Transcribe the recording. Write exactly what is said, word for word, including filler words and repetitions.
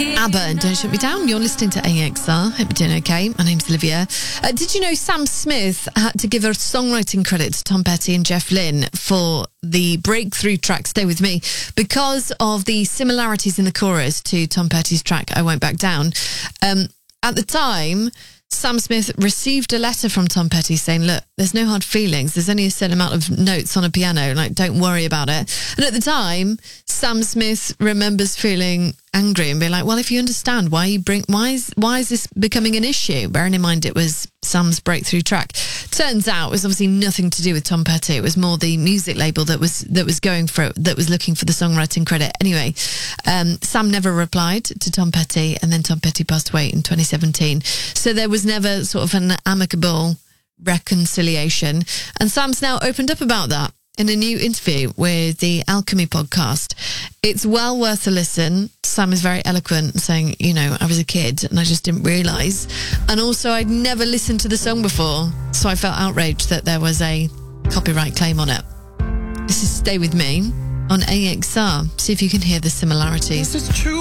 ABBA and Don't Shut Me Down. You're listening to A X R. Hope you're doing okay. My name's Olivia. Uh, did you know Sam Smith had to give a songwriting credit to Tom Petty and Jeff Lynne for the breakthrough track Stay With Me because of the similarities in the chorus to Tom Petty's track I Won't Back Down? Um, at the time, Sam Smith received a letter from Tom Petty saying, look, there's no hard feelings. There's only a certain amount of notes on a piano. Like, don't worry about it. And at the time, Sam Smith remembers feeling angry and being like, well, if you understand why you bring, why is, why is this becoming an issue? Bearing in mind it was Sam's breakthrough track. Turns out it was obviously nothing to do with Tom Petty. It was more the music label that was, that was going for it, that was looking for the songwriting credit. Anyway, um, Sam never replied to Tom Petty, and then Tom Petty passed away in twenty seventeen. So there was never sort of an amicable reconciliation. And Sam's now opened up about that in a new interview with the Alchemy podcast. It's well worth a listen. Sam is very eloquent, saying, you know, I was a kid and I just didn't realise. And also, I'd never listened to the song before, so I felt outraged that there was a copyright claim on it. This is Stay With Me on A X R. See if you can hear the similarities. This is true.